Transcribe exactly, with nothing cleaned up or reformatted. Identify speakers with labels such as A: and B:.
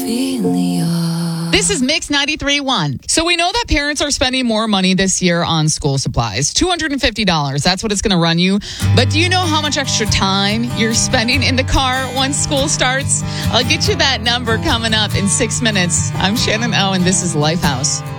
A: This is Mix ninety-three point one. So we know that parents are spending more money this year on school supplies. two hundred fifty dollars. That's what it's going to run you. But do you know how much extra time you're spending in the car once school starts? I'll get you that number coming up in six minutes. I'm Shannon O, and this is Lifehouse.